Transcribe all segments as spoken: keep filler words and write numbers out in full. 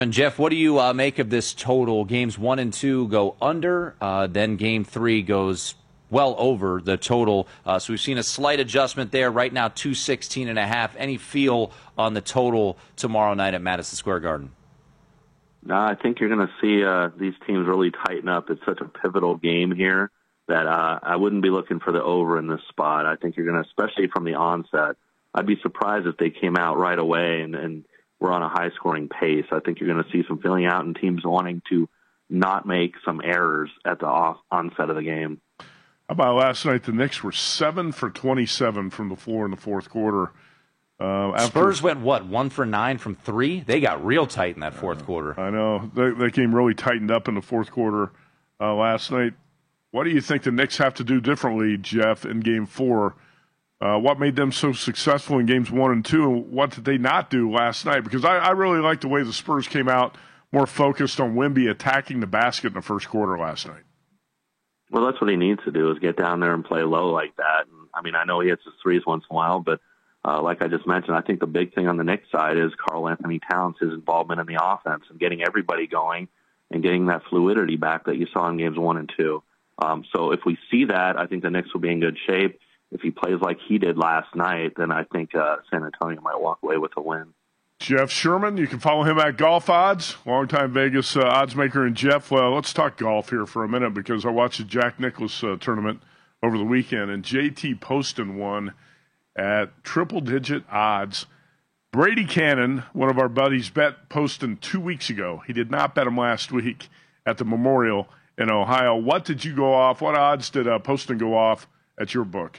And Jeff, what do you uh, make of this total? Games one and two go under, uh, then game three goes well over the total. Uh, so we've seen a slight adjustment there. Right now, two sixteen and a half. Any feel on the total tomorrow night at Madison Square Garden? No, I think you're going to see uh, these teams really tighten up. It's such a pivotal game here that uh, I wouldn't be looking for the over in this spot. I think you're going to, especially from the onset, I'd be surprised if they came out right away and, and we're on a high-scoring pace. I think you're going to see some filling out and teams wanting to not make some errors at the off- onset of the game. How about last night? The Knicks were seven for twenty-seven from the floor in the fourth quarter. Uh, after, Spurs went, what, one for nine from three? They got real tight in that fourth uh, quarter. I know. They, they came really tightened up in the fourth quarter uh, last night. What do you think the Knicks have to do differently, Jeff, in Game four? Uh, what made them so successful in games one and two, and what did they not do last night? Because I, I really like the way the Spurs came out more focused on Wemby attacking the basket in the first quarter last night. Well, that's what he needs to do is get down there and play low like that. And, I mean, I know he hits his threes once in a while, but uh, like I just mentioned, I think the big thing on the Knicks side is Karl Anthony Towns, his involvement in the offense and getting everybody going and getting that fluidity back that you saw in games one and two. Um, so if we see that, I think the Knicks will be in good shape. If he plays like he did last night, then I think uh, San Antonio might walk away with a win. Jeff Sherman, you can follow him at Golf Odds, longtime Vegas uh, odds maker. And Jeff, uh, let's talk golf here for a minute because I watched the Jack Nicklaus uh, tournament over the weekend, and J T Poston won at triple-digit odds. Brady Cannon, one of our buddies, bet Poston two weeks ago. He did not bet him last week at the Memorial in Ohio. What did you go off? What odds did uh, Poston go off at your book?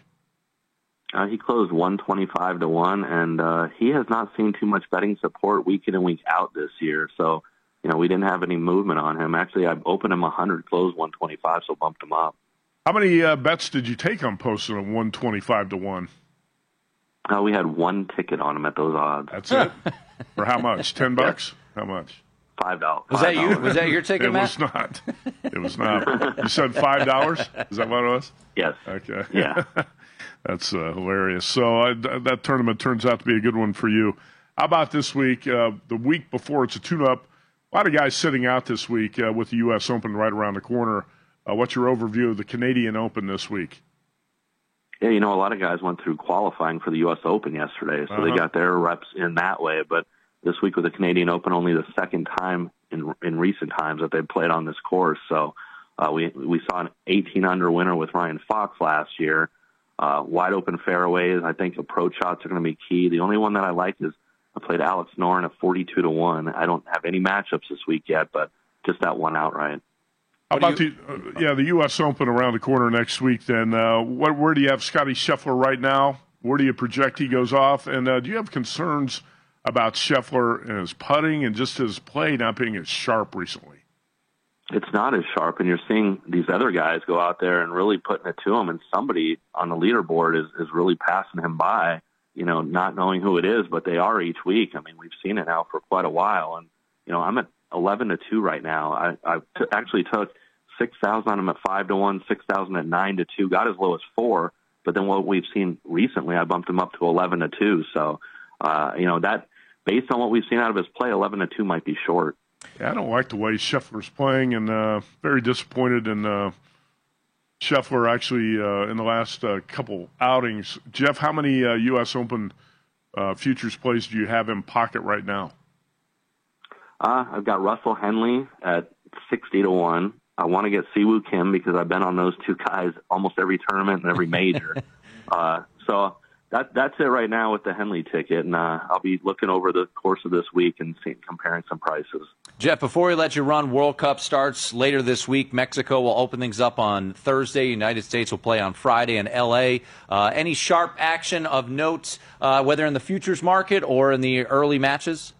Uh, he closed one twenty-five to one, and uh, he has not seen too much betting support week in and week out this year. So, you know, we didn't have any movement on him. Actually, I opened him one hundred, closed one twenty-five, so bumped him up. How many uh, bets did you take on Poston at one twenty-five to one? Uh, we had one ticket on him at those odds. That's it? For how much? Ten bucks? How much? Five dollars. Was that you? Was that your ticket, it Matt? Was not. It was not. You said five dollars? Is that what it was? Yes. Okay. Yeah. That's uh, hilarious. So uh, that tournament turns out to be a good one for you. How about this week? Uh, the week before, it's a tune-up. A lot of guys sitting out this week uh, with the U S Open right around the corner. Uh, what's your overview of the Canadian Open this week? Yeah, you know, a lot of guys went through qualifying for the U S Open yesterday, so uh-huh. they got their reps in that way. But this week with the Canadian Open, only the second time in in recent times that they played on this course. So uh, we we saw an eighteen under winner with Ryan Fox last year. Uh, wide open fairways. I think approach shots are going to be key. The only one that I like is I played Alex Noren at forty-two to one. I don't have any matchups this week yet, but just that one outright. How about you, the uh, yeah the U S Open around the corner next week? Then uh, what, where do you have Scotty Scheffler right now? Where do you project he goes off? And uh, do you have concerns about Scheffler and his putting and just his play not being as sharp recently? It's not as sharp, and you're seeing these other guys go out there and really putting it to him, and somebody on the leaderboard is, is really passing him by, you know, not knowing who it is, but they are each week. I mean, we've seen it now for quite a while, and, you know, I'm at eleven to two right now. I, I t- actually took six thousand on him at five to one, six thousand at nine to two, got as low as four, but then what we've seen recently, I bumped him up to eleven to two. So, uh, you know, that based on what we've seen out of his play, eleven to two might be short. Yeah, I don't like the way Scheffler's playing, and uh, very disappointed in uh, Scheffler actually uh, in the last uh, couple outings. Jeff, how many uh, U S Open uh, futures plays do you have in pocket right now? Uh, I've got Russell Henley at sixty to one. I want to get Siwoo Kim because I've been on those two guys almost every tournament and every major. uh, so that that's it right now with the Henley ticket, and uh, I'll be looking over the course of this week and see, comparing some prices. Jeff, before we let you run, World Cup starts later this week. Mexico will open things up on Thursday. United States will play on Friday in L A. Uh, any sharp action of note, uh, whether in the futures market or in the early matches?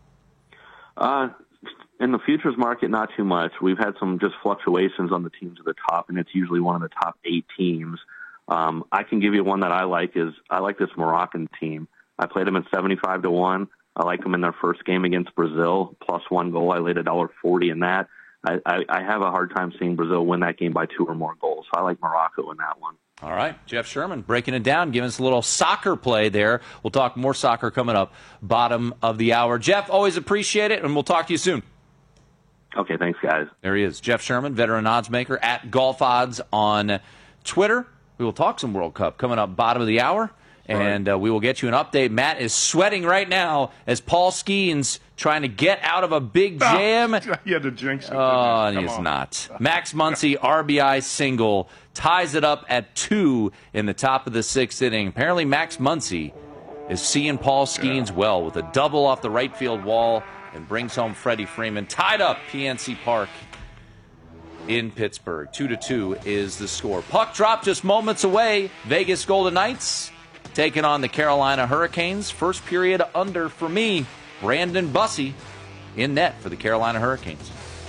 Uh, in the futures market, not too much. We've had some just fluctuations on the teams at the top, and it's usually one of the top eight teams. Um, I can give you one that I like is I like this Moroccan team. I played them at seventy-five to one. I like them in their first game against Brazil, plus one goal. I laid a dollar forty in that. I, I, I have a hard time seeing Brazil win that game by two or more goals. So I like Morocco in that one. All right, Jeff Sherman breaking it down, giving us a little soccer play there. We'll talk more soccer coming up, bottom of the hour. Jeff, always appreciate it, and we'll talk to you soon. Okay, thanks, guys. There he is, Jeff Sherman, veteran odds maker at Golf Odds on Twitter. We will talk some World Cup coming up, bottom of the hour, and uh, we will get you an update. Matt is sweating right now as Paul Skeens trying to get out of a big jam. Oh, you had to jinx it. Oh, and he's not. Max Muncy, R B I single, ties it up at two in the top of the sixth inning. Apparently, Max Muncy is seeing Paul Skeens yeah. well with a double off the right field wall and brings home Freddie Freeman. Tied up P N C Park in Pittsburgh. Two to two is the score. Puck drop just moments away. Vegas Golden Knights taking on the Carolina Hurricanes. First period under for me. Brandon Bussey in net for the Carolina Hurricanes.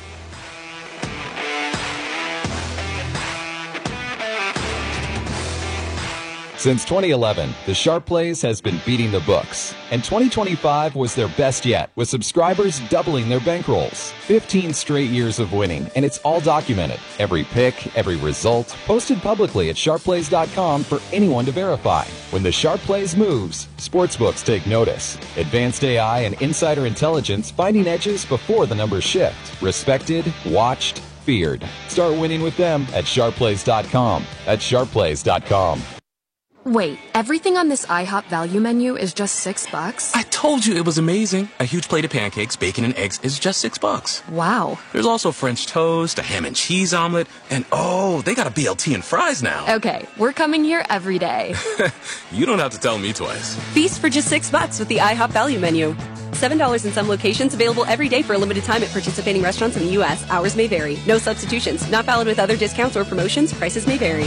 Since twenty eleven, the Sharp Plays has been beating the books, and twenty twenty-five was their best yet, with subscribers doubling their bankrolls. fifteen straight years of winning, and it's all documented. Every pick, every result, posted publicly at sharp plays dot com for anyone to verify. When the Sharp Plays moves, sportsbooks take notice. Advanced A I and insider intelligence finding edges before the numbers shift. Respected, watched, feared. Start winning with them at sharp plays dot com. That's sharp plays dot com. Wait, everything on this IHOP value menu is just six bucks? I told you it was amazing. A huge plate of pancakes, bacon, and eggs is just six bucks. Wow. There's also French toast, a ham and cheese omelet, and oh, they got a B L T and fries now. Okay, we're coming here every day. You don't have to tell me twice. Feast for just six bucks with the IHOP value menu. Seven dollars in some locations, available every day for a limited time at participating restaurants in the U S. Hours may vary. No substitutions. Not valid with other discounts or promotions. Prices may vary.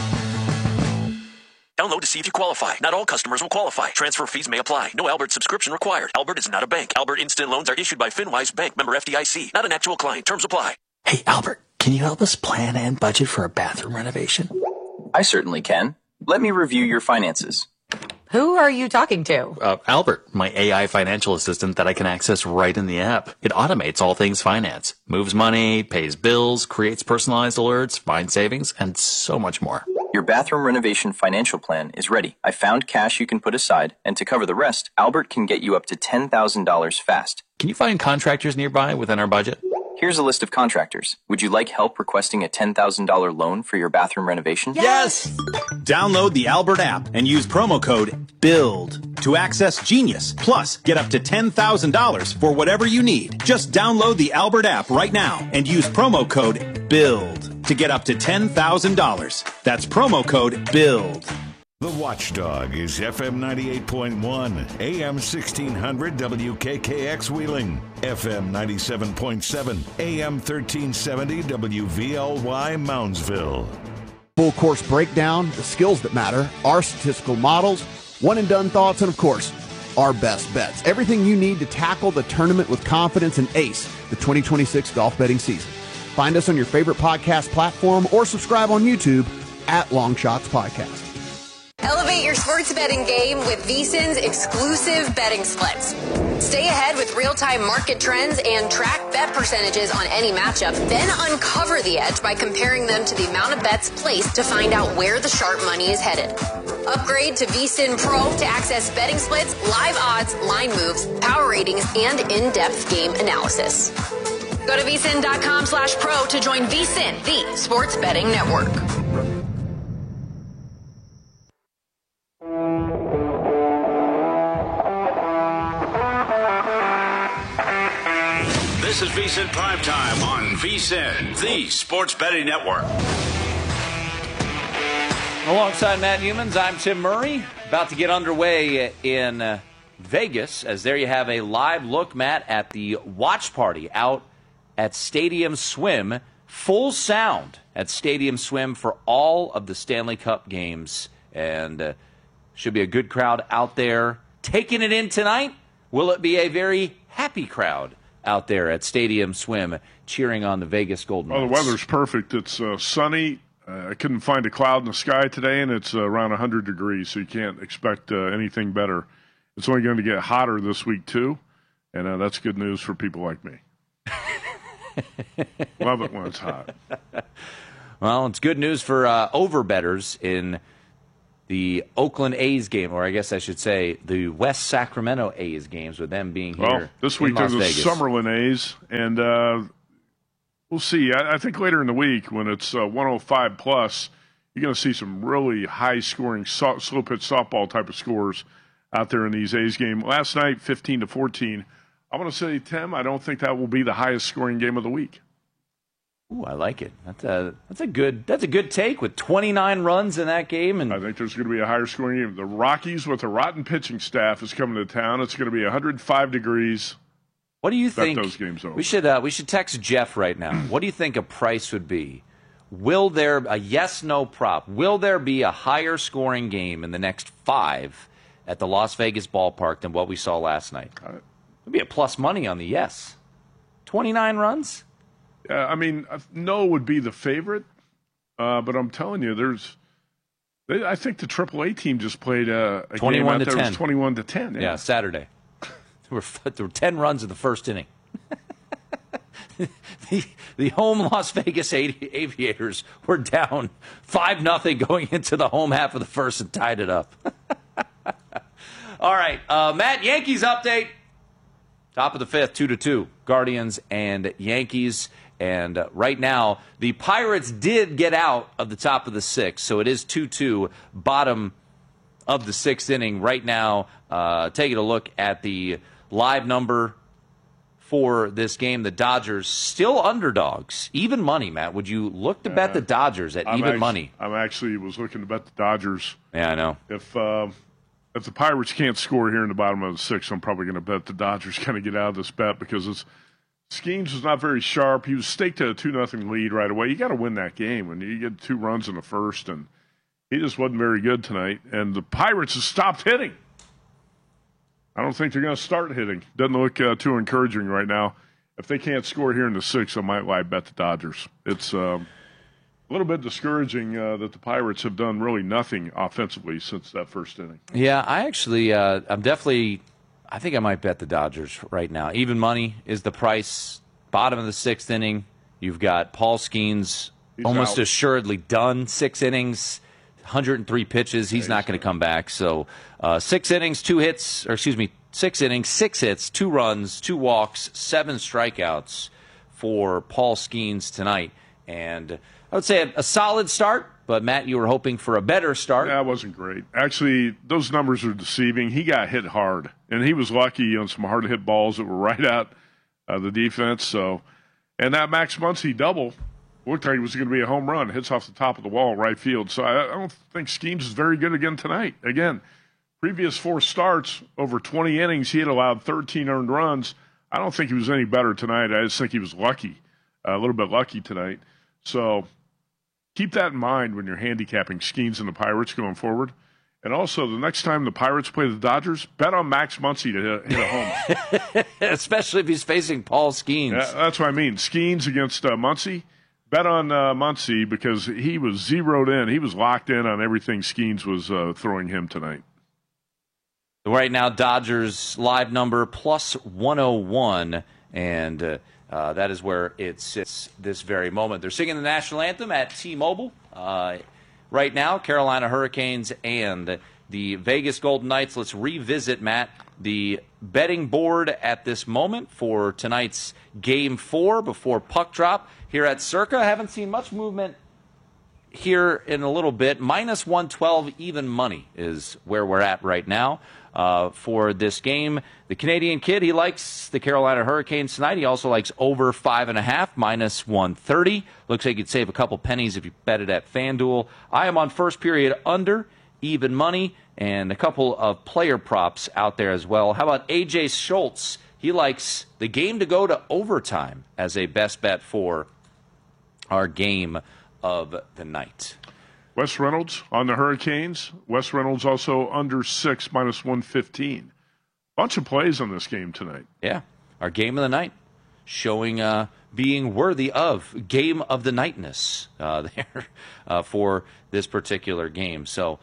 Download to see if you qualify. Not all customers will qualify. Transfer fees may apply. No Albert subscription required. Albert is not a bank. Albert Instant Loans are issued by FinWise Bank, member F D I C. Not an actual client. Terms apply. Hey, Albert, can you help us plan and budget for a bathroom renovation? I certainly can. Let me review your finances. Who are you talking to? Uh, Albert, my A I financial assistant that I can access right in the app. It automates all things finance. Moves money, pays bills, creates personalized alerts, finds savings, and so much more. Your bathroom renovation financial plan is ready. I found cash you can put aside, and to cover the rest, Albert can get you up to ten thousand dollars fast. Can you find contractors nearby within our budget? Here's a list of contractors. Would you like help requesting a ten thousand dollars loan for your bathroom renovation? Yes! Download the Albert app and use promo code BUILD to access Genius. Plus, get up to ten thousand dollars for whatever you need. Just download the Albert app right now and use promo code BUILD to get up to ten thousand dollars. That's promo code BUILD. The Watchdog is F M ninety-eight point one, A M sixteen hundred W K K X Wheeling, F M ninety-seven point seven, A M thirteen seventy W V L Y Moundsville. Full course breakdown, the skills that matter, our statistical models, one and done thoughts, and of course, our best bets. Everything you need to tackle the tournament with confidence and ace the twenty twenty-six golf betting season. Find us on your favorite podcast platform or subscribe on YouTube at Long Shots Podcast. Elevate your sports betting game with VSiN's exclusive betting splits. Stay ahead with real-time market trends and track bet percentages on any matchup. Then uncover the edge by comparing them to the amount of bets placed to find out where the sharp money is headed. Upgrade to VSiN Pro to access betting splits, live odds, line moves, power ratings, and in-depth game analysis. Go to vsin.com slash pro to join VSiN, the sports betting network. This is VSiN Primetime on VSiN, the sports betting network. Alongside Matt Humans, I'm Tim Murray. About to get underway in uh, Vegas, as there you have a live look, Matt, at the watch party out at Stadium Swim. Full sound at Stadium Swim for all of the Stanley Cup games. And uh, should be a good crowd out there taking it in tonight. Will it be a very happy crowd out there at Stadium Swim cheering on the Vegas Golden Knights? Well, the weather's perfect. It's uh, sunny. Uh, I couldn't find a cloud in the sky today, and it's uh, around one hundred degrees, so you can't expect uh, anything better. It's only going to get hotter this week, too, and uh, that's good news for people like me. Love it when it's hot. Well, it's good news for uh, over-bettors in the Oakland A's game, or I guess I should say the West Sacramento A's games, with them being here. Well, this week in there's Las the Vegas. Summerlin A's, and uh, we'll see. I, I think later in the week when it's uh, one oh five plus, you're going to see some really high-scoring, so- slow-pitch softball type of scores out there in these A's game. Last night, fifteen to fourteen. I'm going to say, Tim, I don't think that will be the highest-scoring game of the week. Ooh, I like it. That's a that's a good that's a good take with twenty-nine runs in that game, and I think there's going to be a higher scoring game. The Rockies with a rotten pitching staff is coming to town. It's going to be one hundred five degrees. What do you Bet think? those games over. We should uh, we should text Jeff right now. What do you think a price would be? Will there a yes no prop? Will there be a higher scoring game in the next five at the Las Vegas ballpark than what we saw last night? It'd be a plus money on the yes. twenty-nine runs. Yeah, I mean, no would be the favorite, uh, but I'm telling you, there's. They, I think the triple A team just played a, a twenty-one game out to there. ten. It was twenty-one to ten. Yeah, yeah Saturday. there, were, there were ten runs in the first inning. the, the home Las Vegas Aviators were down five nothing going into the home half of the first and tied it up. All right, uh, Matt, Yankees update. Top of the fifth, two to two, Guardians and Yankees. And uh, right now, the Pirates did get out of the top of the sixth, so it is two two, bottom of the sixth inning. Right now, uh, taking a look at the live number for this game, the Dodgers still underdogs. Even money, Matt. Would you look to bet the Dodgers at I'm even actually, money? I'm actually was looking to bet the Dodgers. Yeah, I know. If uh, if the Pirates can't score here in the bottom of the sixth, I'm probably going to bet the Dodgers kind of get out of this bet because it's Skeens was not very sharp. He was staked to a two nothing lead right away. You got to win that game when you get two runs in the first, and he just wasn't very good tonight. And the Pirates have stopped hitting. I don't think they're going to start hitting. Doesn't look uh, too encouraging right now. If they can't score here in the sixth, I might live bet the Dodgers. It's um, a little bit discouraging uh, that the Pirates have done really nothing offensively since that first inning. Yeah, I actually, uh, I'm definitely, I think I might bet the Dodgers right now. Even money is the price. Bottom of the sixth inning, you've got Paul Skeens He's almost out. assuredly done. Six innings, one hundred three pitches. He's not going to come back. So uh, six innings, two hits, or excuse me, six innings, six hits, two runs, two walks, seven strikeouts for Paul Skeens tonight. And I would say a, a solid start, but Matt, you were hoping for a better start. That wasn't great. Actually, those numbers are deceiving. He got hit hard, and he was lucky on some hard-hit balls that were right at uh, the defense. So, and that Max Muncy double looked like it was going to be a home run. Hits off the top of the wall, right field. So I, I don't think Skeens is very good again tonight. Again, previous four starts, over twenty innings, he had allowed thirteen earned runs. I don't think he was any better tonight. I just think he was lucky, uh, a little bit lucky tonight. So keep that in mind when you're handicapping Skeens and the Pirates going forward. And also, the next time the Pirates play the Dodgers, bet on Max Muncy to hit, hit a home. Especially if he's facing Paul Skeens. Yeah, that's what I mean. Skeens against uh, Muncy. Bet on uh, Muncy because he was zeroed in. He was locked in on everything Skeens was uh, throwing him tonight. Right now, Dodgers live number plus one oh one, and uh, uh, that is where it sits this very moment. They're singing the national anthem at T-Mobile. Uh, right now, Carolina Hurricanes and the Vegas Golden Knights. Let's revisit, Matt, the betting board at this moment for tonight's Game four before puck drop here at Circa. I haven't seen much movement here in a little bit. Minus one twelve even money is where we're at right now. Uh, for this game, the Canadian kid, he likes the Carolina Hurricanes tonight. He also likes over five and a half, minus one thirty. Looks like you'd save a couple pennies if you bet it at FanDuel. I am on first period under, even money, and a couple of player props out there as well. How about A J Schultz? He likes the game to go to overtime as a best bet for our game of the night. Wes Reynolds on the Hurricanes. Wes Reynolds also under six, minus one fifteen. Bunch of plays on this game tonight. Yeah, our game of the night, showing uh, being worthy of game of the nightness uh, there uh, for this particular game. So,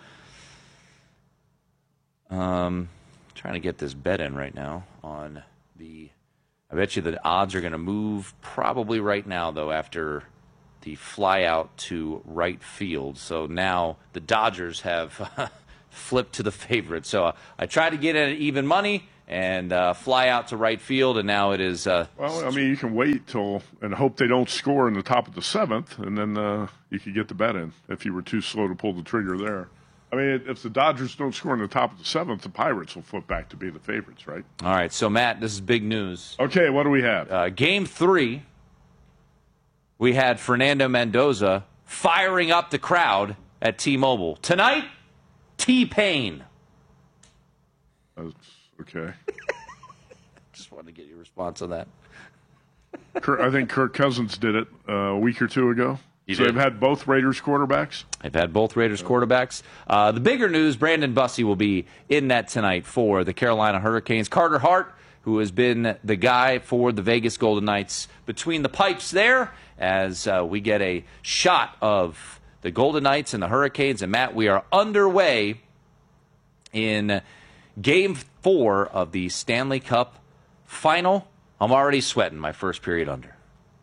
um, trying to get this bet in right now on the. I bet you the odds are going to move probably right now, though, after the fly out to right field. So now the Dodgers have flipped to the favorite. So uh, I tried to get in even money and uh, fly out to right field, and now it is. Uh, well, I mean, you can wait till and hope they don't score in the top of the seventh, and then uh, you could get the bet in if you were too slow to pull the trigger there. I mean, if the Dodgers don't score in the top of the seventh, the Pirates will flip back to be the favorites, right? All right, so Matt, this is big news. Okay, what do we have? Uh, game three, we had Fernando Mendoza firing up the crowd at T-Mobile. Tonight, T-Pain. That's okay. Just wanted to get your response on that. Kirk, I think Kirk Cousins did it uh, a week or two ago. You so did. they've had both Raiders quarterbacks? They've had both Raiders quarterbacks. Uh, the bigger news, Brandon Bussey will be in net tonight for the Carolina Hurricanes. Carter Hart, who has been the guy for the Vegas Golden Knights, between the pipes there as uh, we get a shot of the Golden Knights and the Hurricanes. And, Matt, we are underway in Game four of the Stanley Cup Final. I'm already sweating my first period under.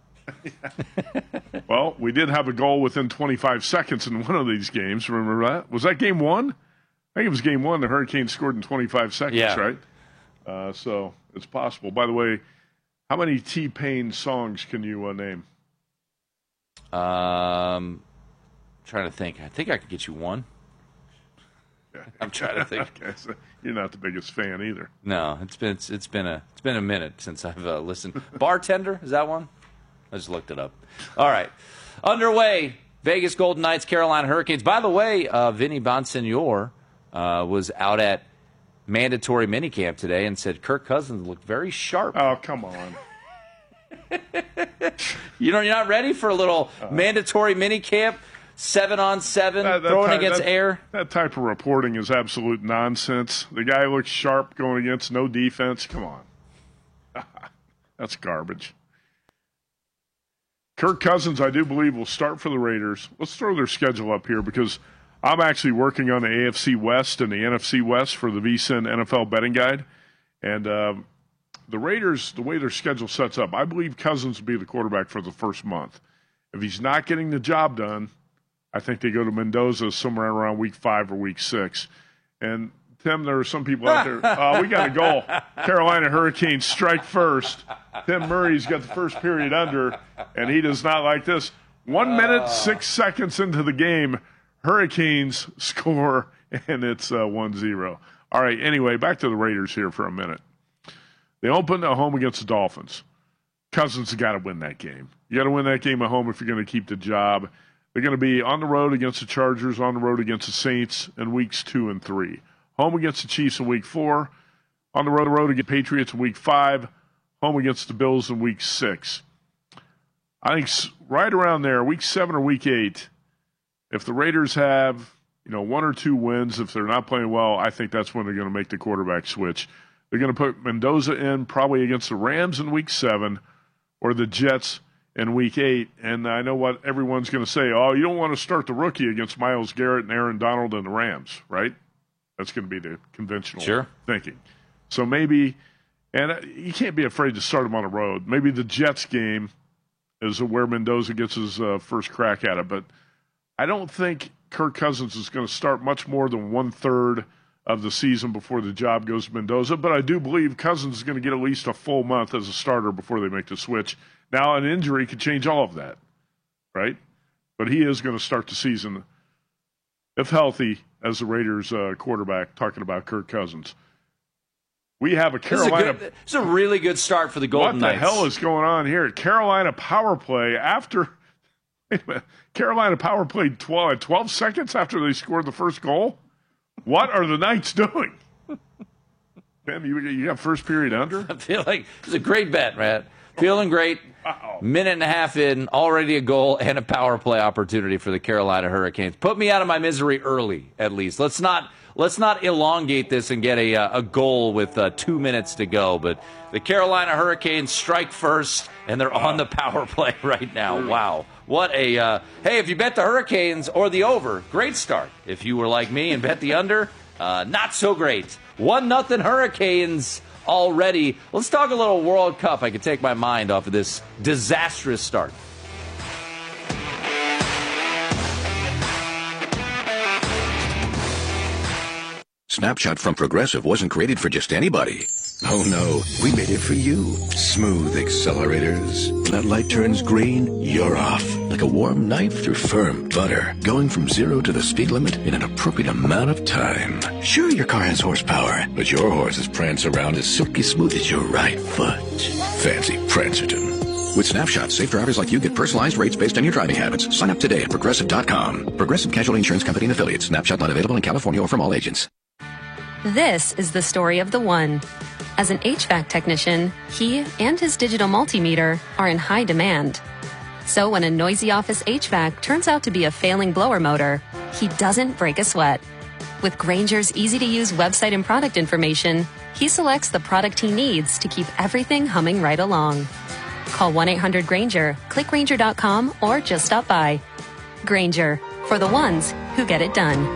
Well, we did have a goal within twenty-five seconds in one of these games. Remember that? Was that game one? I think it was game one. The Hurricanes scored in twenty-five seconds, yeah. right? Uh, so it's possible. By the way, how many T-Pain songs can you uh, name? Um, trying to think. I think I could get you one. I'm trying to think. Okay, so you're not the biggest fan either. No, it's been it's, it's been a it's been a minute since I've uh, listened. Bartender, is that one? I just looked it up. All right, underway. Vegas Golden Knights, Carolina Hurricanes. By the way, uh, Vinny Bonsignor uh, was out at mandatory minicamp today and said Kirk Cousins looked very sharp. Oh, come on. You know, you're not ready for a little uh, mandatory minicamp? Seven on seven, that, that throwing type, against that, air. That type of reporting is absolute nonsense. The guy looks sharp going against no defense. Come on. That's garbage. Kirk Cousins, I do believe, will start for the Raiders. Let's throw their schedule up here because I'm actually working on the A F C West and the N F C West for the V S I N N F L betting guide. And um, the Raiders, the way their schedule sets up, I believe Cousins will be the quarterback for the first month. If he's not getting the job done, I think they go to Mendoza somewhere around week five or week six. And, Tim, there are some people out there. Uh, we got a goal. Carolina Hurricanes strike first. Tim Murray's got the first period under, and he does not like this. One minute, six seconds into the game, Hurricanes score, and it's uh, one zero. All right, anyway, back to the Raiders here for a minute. They open at home against the Dolphins. Cousins has got to win that game. You got to win that game at home if you're going to keep the job. They're going to be on the road against the Chargers, on the road against the Saints in weeks two and three. Home against the Chiefs in week four. On the road, road against the Patriots in week five. Home against the Bills in week six. I think right around there, week seven or week eight, if the Raiders have, you know, one or two wins, if they're not playing well, I think that's when they're going to make the quarterback switch. They're going to put Mendoza in probably against the Rams in week seven or the Jets in week eight, and I know what everyone's going to say. Oh, you don't want to start the rookie against Myles Garrett and Aaron Donald and the Rams, right? That's going to be the conventional sure. thinking. So maybe, and you can't be afraid to start him on the road. Maybe the Jets game is where Mendoza gets his uh, first crack at it, but I don't think Kirk Cousins is going to start much more than one-third of the season before the job goes to Mendoza, but I do believe Cousins is going to get at least a full month as a starter before they make the switch. Now, an injury could change all of that, right? But he is going to start the season, if healthy, as the Raiders uh, quarterback, talking about Kirk Cousins. We have a Carolina. This is a, good, this is a really good start for the Golden Knights. What the Knights. hell is going on here? Carolina power play after – Carolina power play twelve, twelve seconds after they scored the first goal? What are the Knights doing? Pam, you, you got first period under? I feel like it's a great bet, Matt. Feeling great. Wow. Minute and a half in, already a goal and a power play opportunity for the Carolina Hurricanes. Put me out of my misery early, at least. Let's not let's not elongate this and get a a goal with uh, two minutes to go. But the Carolina Hurricanes strike first, and they're on the power play right now. Wow. What a uh, hey! If you bet the Hurricanes or the over, great start. If you were like me and bet the under, uh, not so great. One nothing Hurricanes already. Let's talk a little World Cup. I can take my mind off of this disastrous start. Snapshot from Progressive wasn't created for just anybody. Oh no, we made it for you. Smooth accelerators. When that light turns green, you're off. Like a warm knife through firm butter. Going from zero to the speed limit in an appropriate amount of time. Sure, your car has horsepower, but your horses prance around as silky smooth as your right foot. Fancy Prancerton. With Snapshot, safe drivers like you get personalized rates based on your driving habits. Sign up today at Progressive dot com. Progressive Casualty Insurance Company and Affiliates. Snapshot not available in California or from all agents. This is the story of the one. As an H V A C technician, he and his digital multimeter are in high demand. So when a noisy office H V A C turns out to be a failing blower motor, he doesn't break a sweat. With Grainger's easy-to-use website and product information, he selects the product he needs to keep everything humming right along. Call one eight hundred Grainger, click Grainger dot com, or just stop by. Grainger, for the ones who get it done.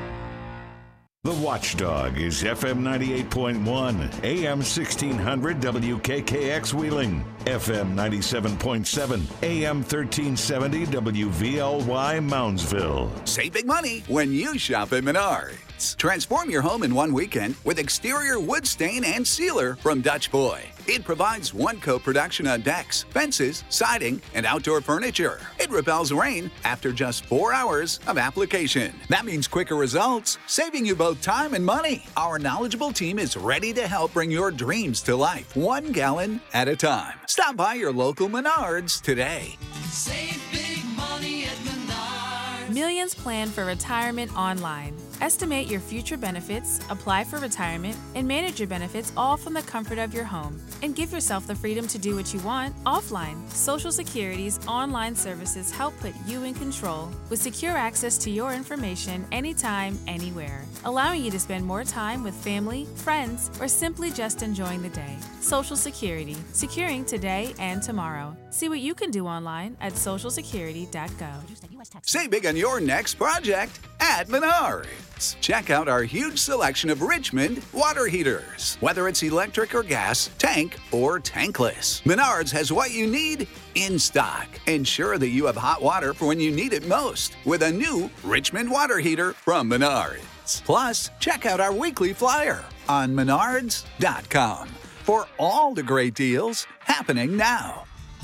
The Watchdog is F M ninety-eight point one, A M sixteen hundred W K K X Wheeling, F M ninety-seven point seven, A M thirteen seventy W V L Y Moundsville. Save big money when you shop at Menards. Transform your home in one weekend with exterior wood stain and sealer from Dutch Boy. It provides one-coat protection on decks, fences, siding, and outdoor furniture. It repels rain after just four hours of application. That means quicker results, saving you both time and money. Our knowledgeable team is ready to help bring your dreams to life, one gallon at a time. Stop by your local Menards today. Save big money at Menards. Millions plan for retirement online. Estimate your future benefits, apply for retirement, and manage your benefits all from the comfort of your home. And give yourself the freedom to do what you want offline. Social Security's online services help put you in control with secure access to your information anytime, anywhere, allowing you to spend more time with family, friends, or simply just enjoying the day. Social Security, securing today and tomorrow. See what you can do online at social security dot gov. Save big on your next project at Menards. Check out our huge selection of Richmond water heaters. Whether it's electric or gas, tank or tankless, Menards has what you need in stock. Ensure that you have hot water for when you need it most with a new Richmond water heater from Menards. Plus, check out our weekly flyer on menards dot com for all the great deals happening now.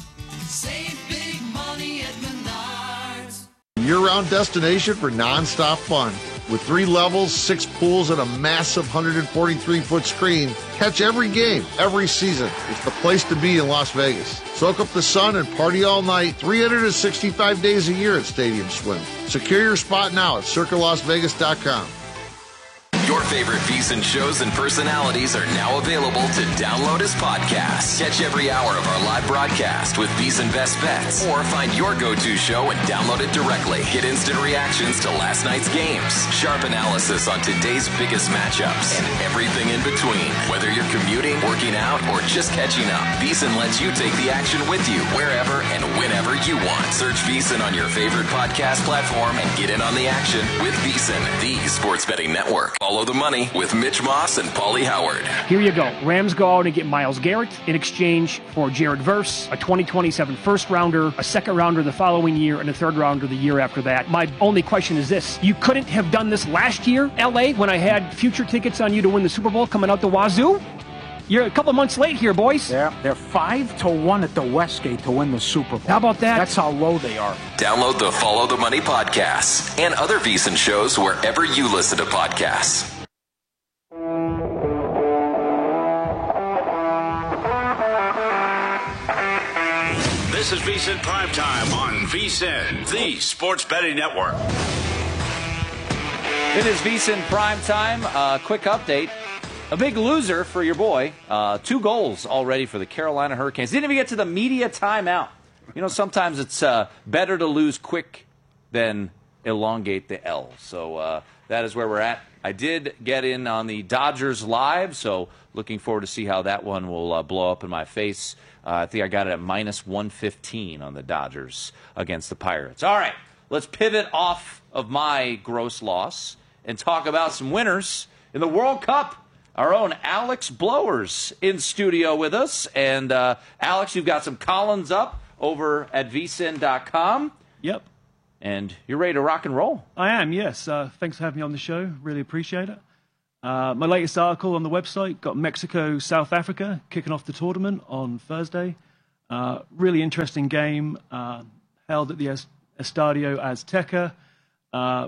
Save big money at Menards. Year-round destination for non-stop fun. With three levels, six pools, and a massive one hundred forty-three foot screen, catch every game, every season. It's the place to be in Las Vegas. Soak up the sun and party all night, three hundred sixty-five days a year at Stadium Swim. Secure your spot now at circa las vegas dot com. Your favorite VSiN shows and personalities are now available to download as podcasts. Catch every hour of our live broadcast with VSiN Best Bets, or find your go-to show and download it directly. Get instant reactions to last night's games, sharp analysis on today's biggest matchups, and everything in between. Whether you're commuting, working out, or just catching up, VSiN lets you take the action with you wherever and whenever you want. Search VSiN on your favorite podcast platform and get in on the action with VSiN, the sports betting network. Follow the money with Mitch Moss and Paulie Howard. Here you go. Rams go out and get Myles Garrett in exchange for Jared Verse, a twenty twenty-seven first rounder, a second rounder the following year, and a third rounder the year after that. My only question is this. You couldn't have done this last year, L A, when I had future tickets on you to win the Super Bowl coming out the wazoo? You're a couple of months late here, boys. Yeah, they're five to one at the Westgate to win the Super Bowl. How about that? That's how low they are. Download the Follow the Money podcasts and other VSiN shows wherever you listen to podcasts. This is VSiN Primetime on VSiN, the sports betting network. It is VSiN Primetime. Uh, quick update. A big loser for your boy. Uh, two goals already for the Carolina Hurricanes. Didn't even get to the media timeout. You know, sometimes it's uh, better to lose quick than elongate the L. So uh, that is where we're at. I did get in on the Dodgers live, so looking forward to see how that one will uh, blow up in my face. Uh, I think I got it at minus one fifteen on the Dodgers against the Pirates. All right, let's pivot off of my gross loss and talk about some winners in the World Cup. Our own Alex Blowers in studio with us. And, uh, Alex, you've got some Collins up over at V S I N dot com. Yep. And you're ready to rock and roll. I am, yes. Uh, thanks for having me on the show. Really appreciate it. Uh, my latest article on the website got Mexico, South Africa kicking off the tournament on Thursday. Uh, really interesting game uh, held at the Es- Estadio Azteca. Uh,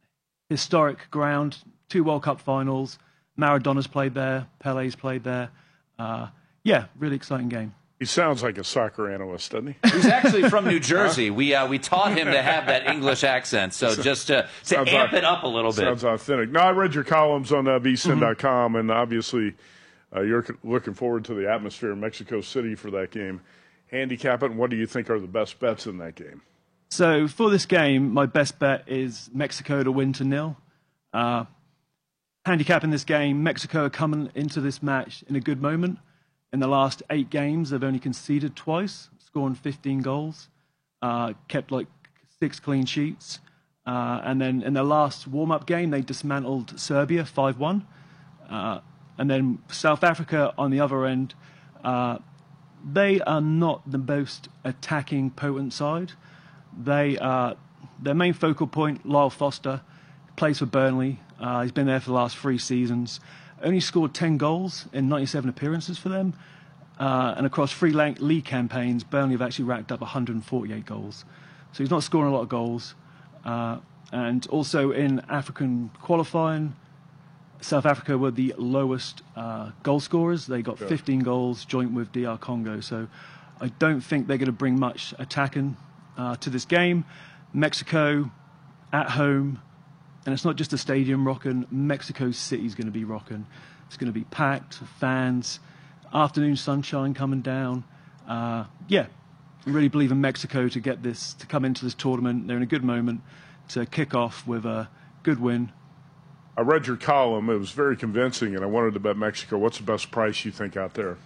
historic ground, two World Cup finals. Maradona's played there, Pele's played there. Uh, yeah, really exciting game. He sounds like a soccer analyst, doesn't he? He's actually from New Jersey. We uh, we taught him to have that English accent, so just to, to amp it up a little bit. Sounds authentic. No, I read your columns on uh, V S I N dot com, mm-hmm. and obviously uh, you're looking forward to the atmosphere in Mexico City for that game. Handicap it, and what do you think are the best bets in that game? So for this game, my best bet is Mexico to win to nil. Uh, handicap in this game, Mexico are coming into this match in a good moment. In the last eight games, they've only conceded twice, scoring fifteen goals, uh, kept like six clean sheets. Uh, and then in their last warm-up game, they dismantled Serbia five one. Uh, and then South Africa on the other end, uh, they are not the most attacking, potent side. They uh, their main focal point, Lyle Foster, plays for Burnley. Uh, he's been there for the last three seasons. Only scored ten goals in ninety-seven appearances for them. Uh, and across three league campaigns, Burnley have actually racked up one hundred forty-eight goals. So he's not scoring a lot of goals. Uh, and also in African qualifying, South Africa were the lowest uh, goal scorers. They got fifteen goals, joint with D R Congo. So I don't think they're going to bring much attacking uh, to this game. Mexico at home. And it's not just the stadium rocking. Mexico City's going to be rocking. It's going to be packed, fans, afternoon sunshine coming down. Uh, yeah, I really believe in Mexico to get this, to come into this tournament. They're in a good moment to kick off with a good win. I read your column. It was very convincing, and I wanted to bet Mexico. What's the best price you think out there?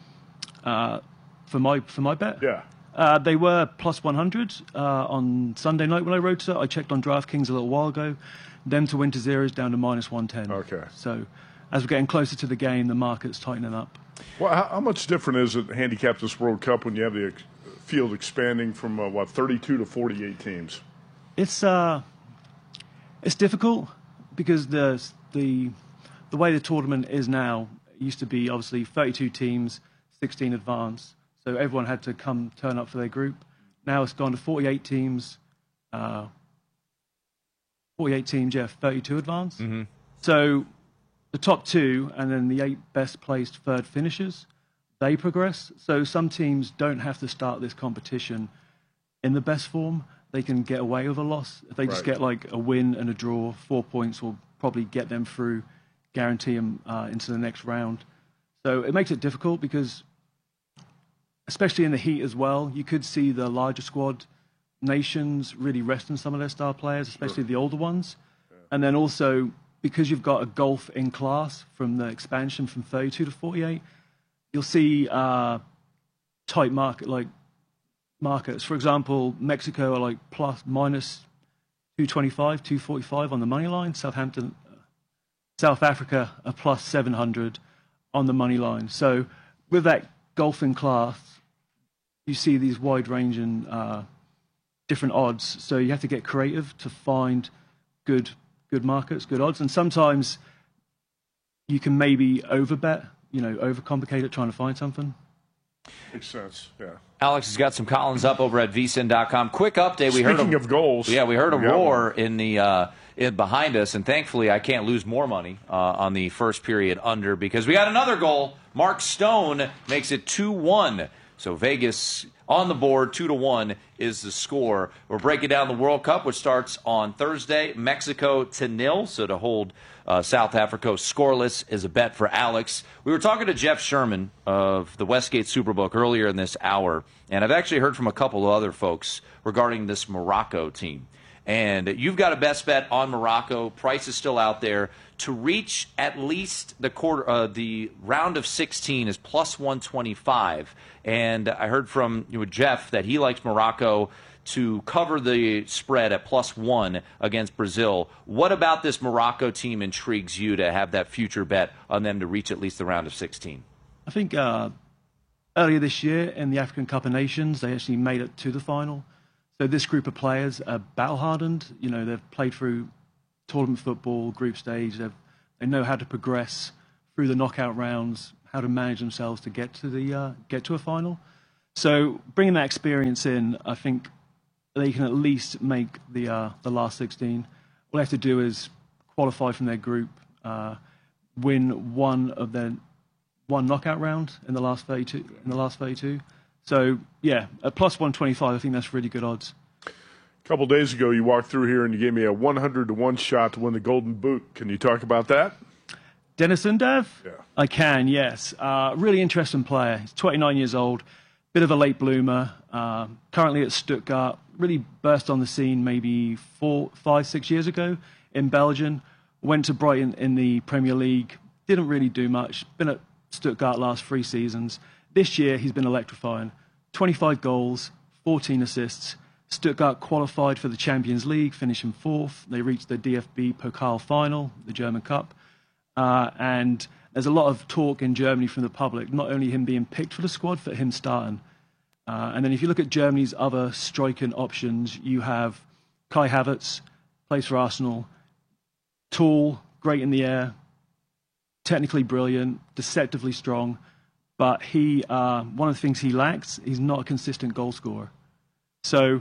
Uh, for my for my bet? Yeah. Uh, they were plus one hundred uh, on Sunday night when I wrote it. I checked on DraftKings a little while ago. Them to win to zero is down to minus one ten. Okay. So as we're getting closer to the game, the market's tightening up. Well, how, how much different is it handicap this World Cup when you have the ex- field expanding from, uh, what, thirty-two to forty-eight teams? It's uh, it's difficult because the the the way the tournament is now, it used to be obviously thirty-two teams, sixteen advance. So everyone had to come turn up for their group. Now it's gone to forty-eight teams, uh, forty-eight teams, yeah, thirty-two advance. Mm-hmm. So the top two and then the eight best placed third finishers, they progress. So some teams don't have to start this competition in the best form. They can get away with a loss. If they just Right. get like a win and a draw, four points will probably get them through, guarantee them uh, into the next round. So it makes it difficult because, especially in the heat as well, you could see the larger squad nations really resting some of their star players, especially the older ones. And then also, because you've got a gulf in class from the expansion from thirty-two to forty-eight, you'll see uh, tight market like markets. For example, Mexico are like plus minus two twenty-five, two forty-five on the money line. Southampton, South Africa are plus seven hundred on the money line. So with that gulf in class, you see these wide-ranging uh, different odds. So you have to get creative to find good good markets, good odds. And sometimes you can maybe overbet, you know, overcomplicate it trying to find something. Makes sense, yeah. Alex has got some columns up over at V S I N dot com. Quick update. We Speaking heard a, of goals. Yeah, we heard a we got roar one. in the uh, in behind us, and thankfully I can't lose more money uh, on the first period under because we got another goal. Mark Stone makes it two one. So Vegas on the board, two to one is the score. We're breaking down the World Cup, which starts on Thursday. Mexico to nil, so to hold uh, South Africa scoreless is a bet for Alex. We were talking to Jeff Sherman of the Westgate Superbook earlier in this hour, and I've actually heard from a couple of other folks regarding this Morocco team. And you've got a best bet on Morocco. Price is still out there. To reach at least the quarter, uh, the round of sixteen is plus one twenty-five. And I heard from you know, Jeff that he likes Morocco to cover the spread at plus one against Brazil. What about this Morocco team intrigues you to have that future bet on them to reach at least the round of sixteen? I think uh, earlier this year in the African Cup of Nations, they actually made it to the final. So this group of players are battle-hardened. You know, they've played through tournament football, group stage. They've They know how to progress through the knockout rounds, how to manage themselves to get to the uh, get to a final. So bringing that experience in, I think they can at least make the uh, the last sixteen. All they have to do is qualify from their group, uh, win one of their one knockout round in the last thirty-two. In the last thirty-two. So yeah, at plus one twenty-five, I think that's really good odds. A couple days ago, you walked through here and you gave me a one hundred to one shot to win the Golden Boot. Can you talk about that? Denis Undav? Yeah. I can, yes. Uh, really interesting player. He's twenty-nine years old, bit of a late bloomer. Uh, currently at Stuttgart, really burst on the scene maybe four, five, six years ago in Belgium. Went to Brighton in the Premier League, didn't really do much. Been at Stuttgart last three seasons. This year, he's been electrifying. twenty-five goals, fourteen assists. Stuttgart qualified for the Champions League, finishing fourth. They reached the D F B Pokal final, the German Cup. Uh, and there's a lot of talk in Germany from the public, not only him being picked for the squad, but him starting. Uh, and then if you look at Germany's other striking options, you have Kai Havertz, plays for Arsenal, tall, great in the air, technically brilliant, deceptively strong. But he, uh, one of the things he lacks, he's not a consistent goal scorer. So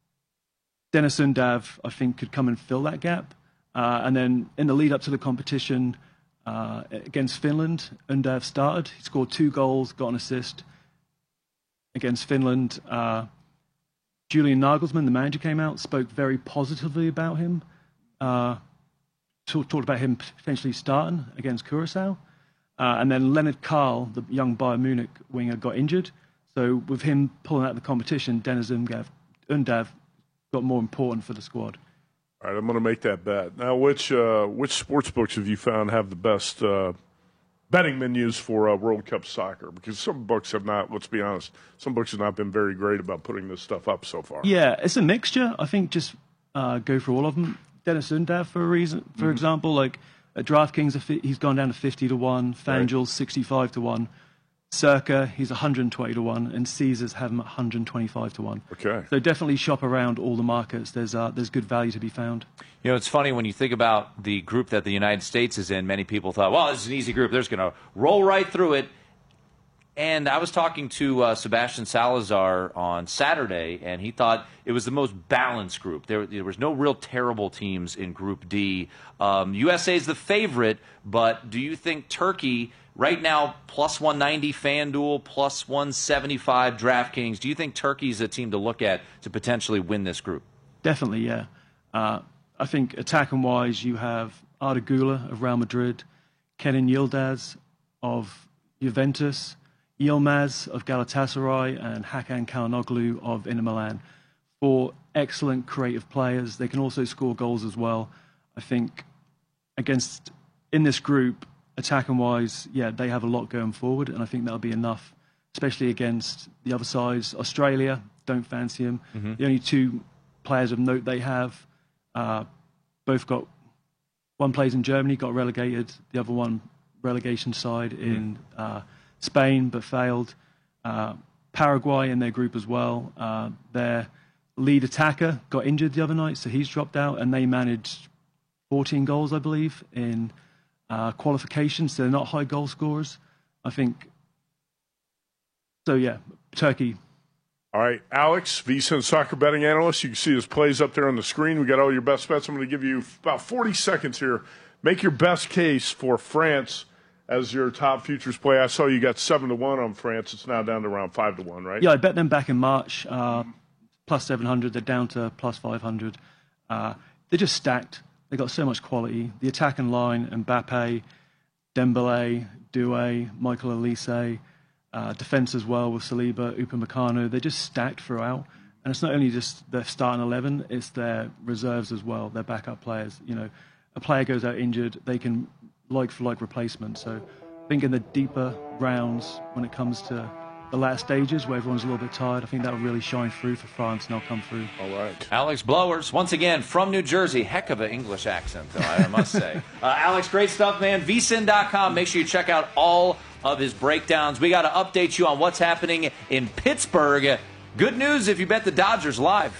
Denis Undav, I think, could come and fill that gap. Uh, and then in the lead up to the competition uh, against Finland, Undav started. He scored two goals, got an assist against Finland. Uh, Julian Nagelsmann, the manager, came out, spoke very positively about him. Uh, talk, talked about him potentially starting against Curaçao. Uh, and then Leonard Carl, the young Bayern Munich winger, got injured. So with him pulling out the competition, Denis Undav, Undav got more important for the squad. All right, I'm going to make that bet. Now, which uh, which sports books have you found have the best uh, betting menus for uh, World Cup soccer? Because some books have not, let's be honest, some books have not been very great about putting this stuff up so far. Yeah, it's a mixture. I think just uh, go through all of them. Denis Undav, for a reason, for mm-hmm. example, like at DraftKings, he's gone down to fifty to one, FanDuel right. sixty-five to one. Circa, he's one hundred twenty to one, and Caesars have him one hundred twenty-five to one. Okay. So definitely shop around all the markets. There's uh, there's good value to be found. You know, it's funny when you think about the group that the United States is in, many people thought, well, this is an easy group. They're just going to roll right through it. And I was talking to uh, Sebastian Salazar on Saturday, and he thought it was the most balanced group. There, there was no real terrible teams in Group D. Um, U S A is the favorite, but do you think Turkey, right now, plus one ninety FanDuel, plus one seventy-five DraftKings, do you think Turkey's a team to look at to potentially win this group? Definitely, yeah. Uh, I think attacking-wise, you have Arda Güler of Real Madrid, Kenan Yildiz of Juventus, Yilmaz of Galatasaray, and Hakan Çalhanoğlu of Inter Milan. Four excellent creative players. They can also score goals as well. I think against in this group, attacking-wise, yeah, they have a lot going forward, and I think that'll be enough, especially against the other sides. Australia, don't fancy them. Mm-hmm. The only two players of note they have, uh, both got, one plays in Germany, got relegated, the other one relegation side mm-hmm. in uh, Spain, but failed. Uh, Paraguay in their group as well. Uh, their lead attacker got injured the other night, so he's dropped out, and they managed fourteen goals, I believe, in uh, qualifications. So they're not high goal scorers, I think. So, yeah, Turkey. All right, Alex, VSiN soccer betting analyst. You can see his plays up there on the screen. We got all your best bets. I'm going to give you about forty seconds here. Make your best case for France as your top futures play. I saw you got seven to one on France. It's now down to around five to one, right? Yeah, I bet them back in March, uh, plus seven hundred. They're down to plus five hundred. Uh, they're just stacked. They got so much quality. The attacking line: Mbappe, Dembele, Doué, Michael Olise. Uh, defense as well with Saliba, Upamecano. They're just stacked throughout, and it's not only just their starting eleven; it's their reserves as well. Their backup players. You know, a player goes out injured, they can like for like replacement. So, I think in the deeper rounds, when it comes to the last stages where everyone's a little bit tired, I think that will really shine through for France, and they'll come through. All right. Alex Blowers, once again, from New Jersey. Heck of an English accent, though, I must say. Uh, Alex, great stuff, man. V S I N dot com. Make sure you check out all of his breakdowns. We got to update you on what's happening in Pittsburgh. Good news if you bet the Dodgers live.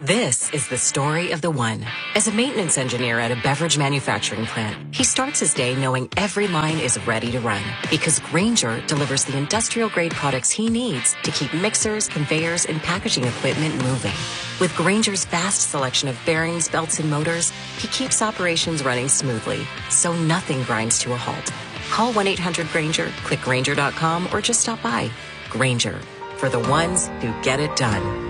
This is the story of the one. As a maintenance engineer at a beverage manufacturing plant, he starts his day knowing every line is ready to run because Grainger delivers the industrial-grade products he needs to keep mixers, conveyors, and packaging equipment moving. With Grainger's vast selection of bearings, belts, and motors, he keeps operations running smoothly, so nothing grinds to a halt. Call one eight hundred Grainger, click Grainger dot com, or just stop by. Grainger, for the ones who get it done.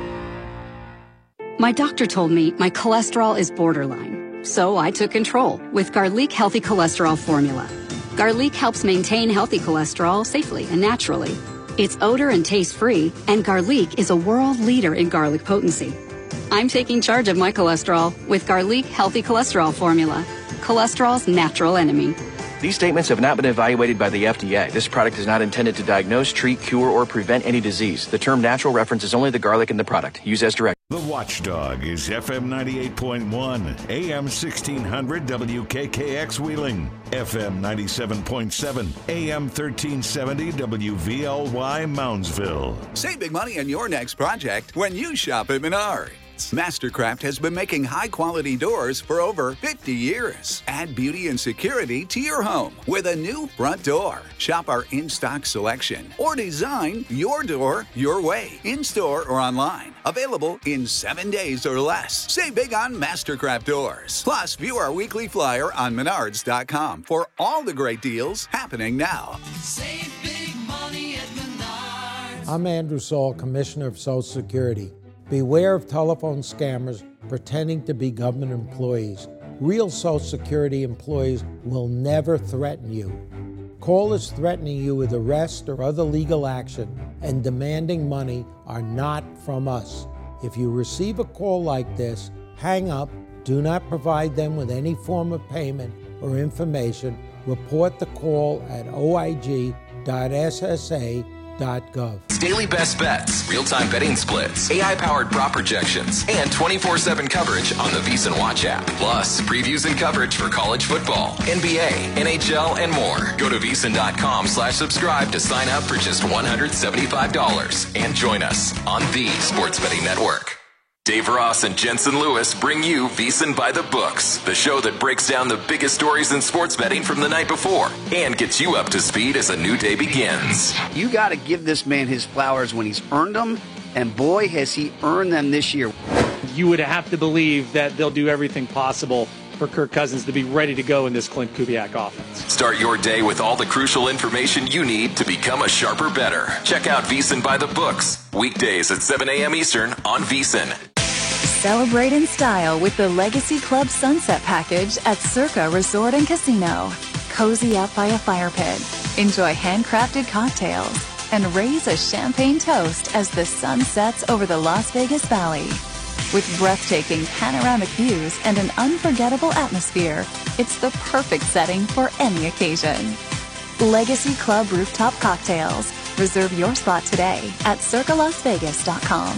My doctor told me my cholesterol is borderline, so I took control with Garlic Healthy Cholesterol Formula. Garlic helps maintain healthy cholesterol safely and naturally. It's odor and taste-free, and Garlic is a world leader in garlic potency. I'm taking charge of my cholesterol with Garlic Healthy Cholesterol Formula, cholesterol's natural enemy. These statements have not been evaluated by the F D A. This product is not intended to diagnose, treat, cure, or prevent any disease. The term natural references only the garlic in the product. Use as directed. The Watchdog is F M ninety-eight point one, A M sixteen hundred W K K X Wheeling, F M ninety-seven point seven, A M thirteen seventy W V L Y Moundsville. Save big money on your next project when you shop at Menards. Mastercraft has been making high-quality doors for over fifty years. Add beauty and security to your home with a new front door. Shop our in-stock selection or design your door your way, in-store or online. Available in seven days or less. Save big on Mastercraft doors. Plus, view our weekly flyer on menards dot com for all the great deals happening now. Save big money at Menards. I'm Andrew Saul, Commissioner of Social Security. Beware of telephone scammers pretending to be government employees. Real Social Security employees will never threaten you. Callers threatening you with arrest or other legal action and demanding money are not from us. If you receive a call like this, hang up, do not provide them with any form of payment or information. Report the call at O I G dot S S A dot gov. Daily best bets, real-time betting splits, A I-powered prop projections, and twenty-four seven coverage on the VEASAN Watch app. Plus, previews and coverage for college football, N B A, N H L, and more. Go to VEASAN dot com slash subscribe to sign up for just one hundred seventy-five dollars and join us on the Sports Betting Network. Dave Ross and Jensen Lewis bring you VEASAN by the Books, the show that breaks down the biggest stories in sports betting from the night before and gets you up to speed as a new day begins. You got to give this man his flowers when he's earned them, and boy, has he earned them this year. You would have to believe that they'll do everything possible for Kirk Cousins to be ready to go in this Clint Kubiak offense. Start your day with all the crucial information you need to become a sharper bettor. Check out VEASAN by the Books, weekdays at seven a.m. Eastern on VEASAN. Celebrate in style with the Legacy Club Sunset Package at Circa Resort and Casino. Cozy up by a fire pit, enjoy handcrafted cocktails, and raise a champagne toast as the sun sets over the Las Vegas Valley. With breathtaking panoramic views and an unforgettable atmosphere, it's the perfect setting for any occasion. Legacy Club Rooftop Cocktails. Reserve your spot today at circa las vegas dot com.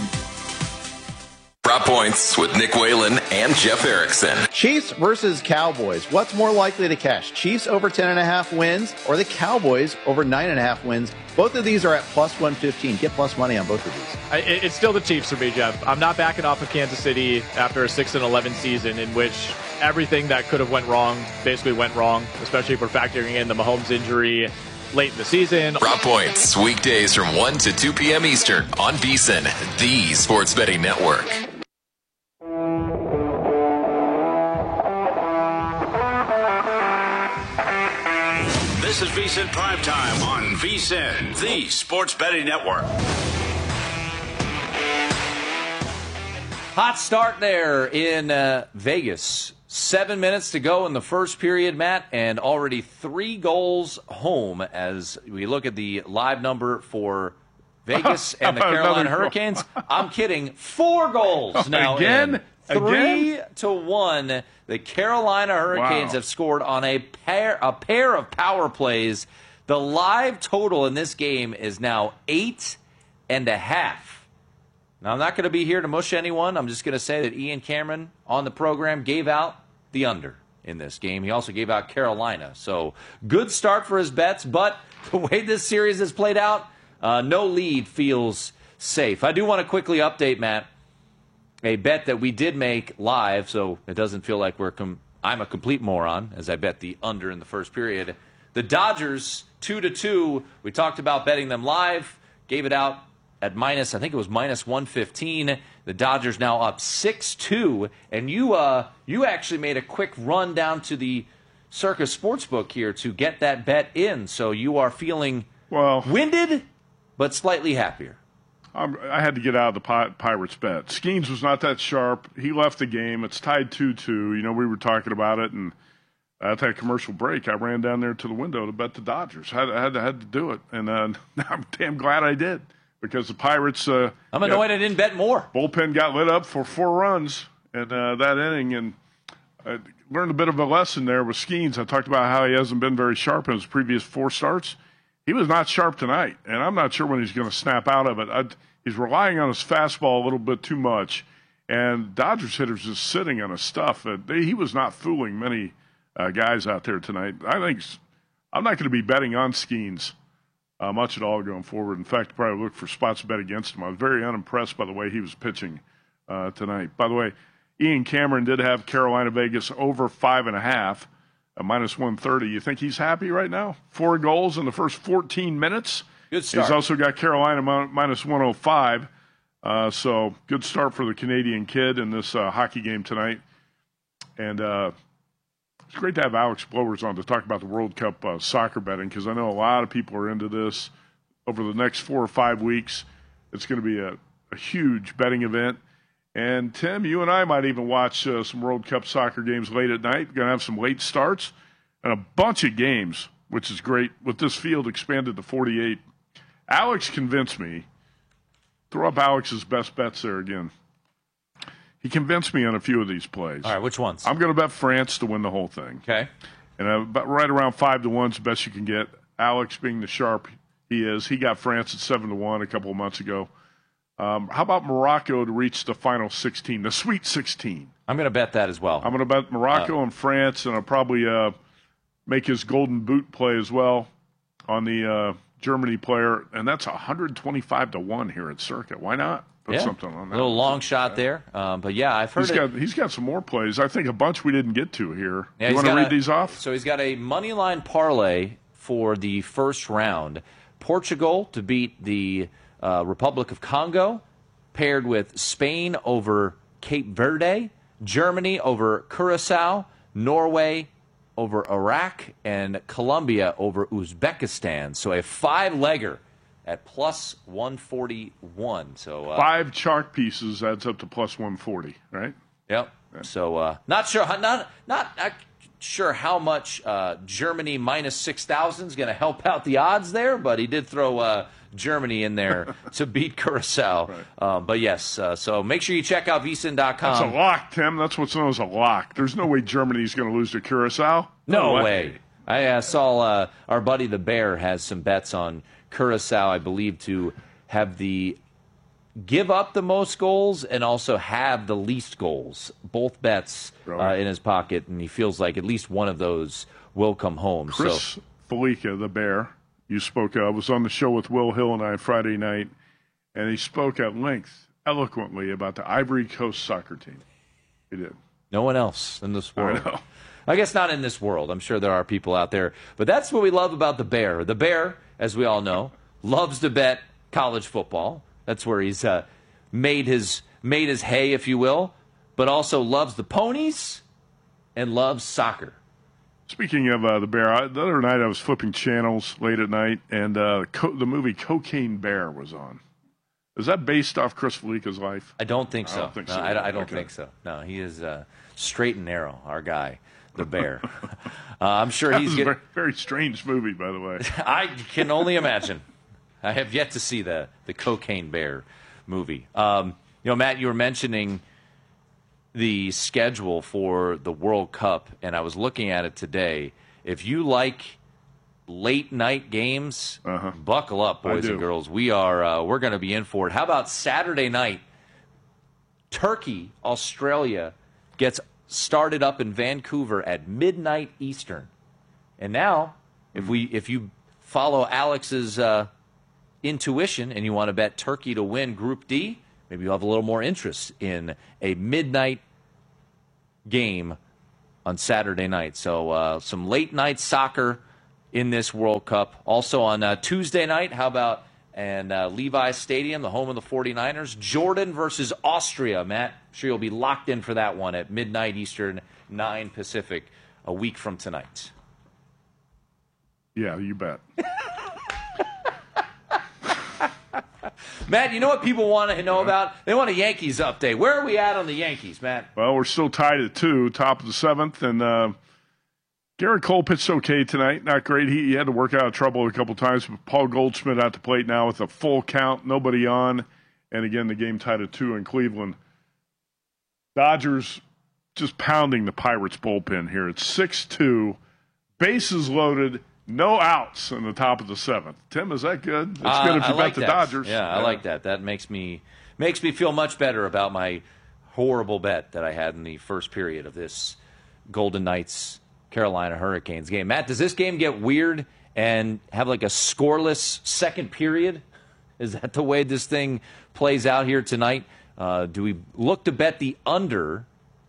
Prop Points with Nick Whalen and Jeff Erickson. Chiefs versus Cowboys. What's more likely to cash? Chiefs over ten and a half wins or the Cowboys over nine and a half wins? Both of these are at plus one fifteen. Get plus money on both of these. I, it's still the Chiefs for me, Jeff. I'm not backing off of Kansas City after a six and eleven season in which everything that could have went wrong basically went wrong, especially if we're factoring in the Mahomes injury late in the season. Prop Points, weekdays from one to two p.m. Eastern on VEASAN, the Sports Betting Network. This is VEASAN Primetime on VEASAN, the Sports Betting Network. Hot start there in uh, Vegas. Seven minutes to go in the first period, Matt, and already three goals home as we look at the live number for Vegas and the Carolina Hurricanes. I'm kidding. Four goals now. Again? In. Three Again? to one. The Carolina Hurricanes Wow. have scored on a pair a pair of power plays. The live total in this game is now eight and a half. Now, I'm not going to be here to mush anyone. I'm just going to say that Ian Cameron on the program gave out the under in this game. He also gave out Carolina. So good start for his bets, but the way this series has played out, uh, no lead feels safe. I do want to quickly update, Matt. a bet that we did make live, so it doesn't feel like we're com- I'm a complete moron, as I bet the under in the first period. The Dodgers, two to two. We talked about betting them live, gave it out at minus, I think it was minus one fifteen. The Dodgers now up six two, and you uh, you actually made a quick run down to the Circa Sportsbook here to get that bet in, so you are feeling well winded, but slightly happier. I'm, I had to get out of the Pi- Pirates bet. Skeens was not that sharp. He left the game. It's tied two two. You know, we were talking about it, and at that commercial break, I ran down there to the window to bet the Dodgers. I had, I had, I had to do it, and uh, I'm damn glad I did because the Pirates. Uh, I'm annoyed I didn't bet more. Bullpen got lit up for four runs in uh, that inning, and I learned a bit of a lesson there with Skeens. I talked about how he hasn't been very sharp in his previous four starts. He was not sharp tonight, and I'm not sure when he's going to snap out of it. I, he's relying on his fastball a little bit too much, and Dodgers hitters just sitting on his stuff. Uh, they, he was not fooling many uh, guys out there tonight. I think I'm not going to be betting on Skeens uh, much at all going forward. In fact, probably look for spots to bet against him. I was very unimpressed by the way he was pitching uh, tonight. By the way, Ian Cameron did have Carolina Vegas over five and a half. A minus one thirty. You think he's happy right now? Four goals in the first fourteen minutes. Good start. He's also got Carolina min- minus one oh five. Uh, so good start for the Canadian kid in this uh, hockey game tonight. And uh, it's great to have Alex Blowers on to talk about the World Cup uh, soccer betting because I know a lot of people are into this. Over the next four or five weeks, it's going to be a, a huge betting event. And, Tim, you and I might even watch uh, some World Cup soccer games late at night. We're going to have some late starts and a bunch of games, which is great, with this field expanded to forty-eight. Alex convinced me. Throw up Alex's best bets there again. He convinced me on a few of these plays. All right, which ones? I'm going to bet France to win the whole thing. Okay. And uh, about right around five to one is the best you can get. Alex being the sharp he is. He got France at seven to one a couple of months ago. Um, how about Morocco to reach the final sixteen, the Sweet sixteen? I'm going to bet that as well. I'm going to bet Morocco uh, and France, and I'll probably uh, make his golden boot play as well on the uh, Germany player, and that's one twenty-five to one here at Circa. Why not put yeah. something on that? A little long shot there, um, but yeah, I've heard he's it. got he's got some more plays. I think a bunch we didn't get to here. Yeah, you want to read a, these off? So he's got a money line parlay for the first round: Portugal to beat the uh, Republic of Congo, paired with Spain over Cape Verde, Germany over Curacao, Norway over Iraq, and Colombia over Uzbekistan. So a five-legger at plus one forty-one. So uh, five chalk pieces adds up to plus one forty, right? Yep. Yeah. So uh, not sure, not not not sure how much uh, Germany minus six thousand is going to help out the odds there, but he did throw uh, Germany in there to beat Curacao. Right. Um, but yes, uh, so make sure you check out V S I N dot com. That's a lock, Tim. That's what's known as a lock. There's no way Germany's going to lose to Curacao. No, no way. way. I uh, saw uh, our buddy the Bear has some bets on Curacao, I believe, to have the give up the most goals and also have the least goals. Both bets uh, in his pocket, and he feels like at least one of those will come home. Chris so. Felica, the Bear, you spoke of, was on the show with Will Hill and I Friday night, and he spoke at length, eloquently, about the Ivory Coast soccer team. He did. No one else in this world. I know. I guess not in this world. I'm sure there are people out there. But that's what we love about the Bear. The Bear, as we all know, loves to bet college football. That's where he's uh, made his made his hay, if you will, but also loves the ponies and loves soccer. Speaking of uh, the Bear, I, the other night I was flipping channels late at night, and uh, co- the movie Cocaine Bear was on. Is that based off Chris Felica's life? I don't think so. I don't think no, so. I, I don't okay. think so. No, he is uh, straight and narrow, our guy, the Bear. uh, I'm sure that he's was get- a very, very strange movie, by the way. I can only imagine. I have yet to see the the Cocaine Bear movie. Um, you know, Matt, you were mentioning the schedule for the World Cup, and I was looking at it today. If you like late night games, uh-huh. buckle up, boys and girls. We are uh, we're going to be in for it. How about Saturday night? Turkey, Australia gets started up in Vancouver at midnight Eastern, and now if we if you follow Alex's uh, intuition and you want to bet Turkey to win Group D, maybe you'll have a little more interest in a midnight game on Saturday night. So uh, some late night soccer in this World Cup. Also on uh, Tuesday night, how about and uh, Levi's Stadium, the home of the forty-niners, Jordan versus Austria. Matt, I'm sure you'll be locked in for that one at midnight Eastern, nine Pacific, a week from tonight. Yeah, you bet. Matt, you know what people want to know about? They want a Yankees update. Where are we at on the Yankees, Matt? Well, we're still tied at two, top of the seventh, and uh, Garrett Cole pitched okay tonight. Not great. He, he had to work out of trouble a couple times, but Paul Goldschmidt at the plate now with a full count, nobody on, and again, the game tied at two in Cleveland. Dodgers just pounding the Pirates bullpen here. It's six two, bases loaded, no outs in the top of the seventh. Tim, is that good? That's Uh, good if I you like bet the that. Dodgers. Yeah, I like that. That makes me makes me feel much better about my horrible bet that I had in the first period of this Golden Knights Carolina Hurricanes game. Matt, does this game get weird and have like a scoreless second period? Is that the way this thing plays out here tonight? Uh, do we look to bet the under